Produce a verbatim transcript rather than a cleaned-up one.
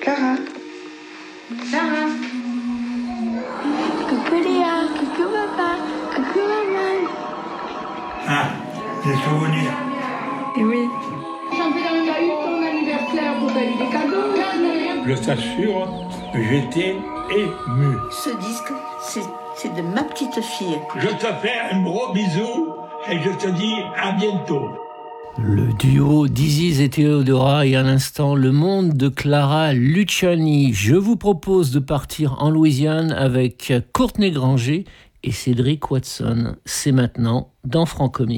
Clara. Clara. Coucou Léa, coucou papa, coucou maman. Ah, des souvenirs. Et oui. Jean-Pierre, il a eu ton anniversaire pour donner des cadeaux. Je t'assure, j'étais ému. Ce disque, c'est, c'est de ma petite fille. Je te fais un gros bisou et je te dis à bientôt. Le duo d'Isis et Théodora et à l'instant le monde de Clara Luciani. Je vous propose de partir en Louisiane avec Courtney Granger et Cédric Watson. C'est maintenant dans Francomique.